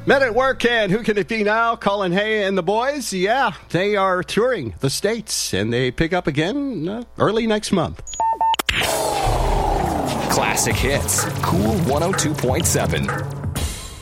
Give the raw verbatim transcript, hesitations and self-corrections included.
Men at Work, and who can it be now? Colin Hay and the boys. Yeah, they are touring the States, and they pick up again uh, early next month. Classic Hits, Cool one oh two point seven.